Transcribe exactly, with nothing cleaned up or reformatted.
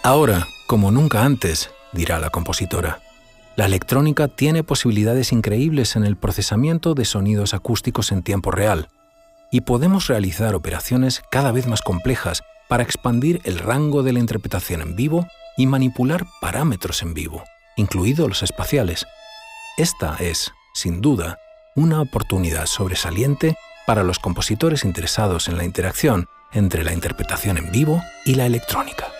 Ahora, como nunca antes, dirá la compositora, la electrónica tiene posibilidades increíbles en el procesamiento de sonidos acústicos en tiempo real, y podemos realizar operaciones cada vez más complejas para expandir el rango de la interpretación en vivo y manipular parámetros en vivo, incluidos los espaciales. Esta es, sin duda, una oportunidad sobresaliente para los compositores interesados en la interacción entre la interpretación en vivo y la electrónica.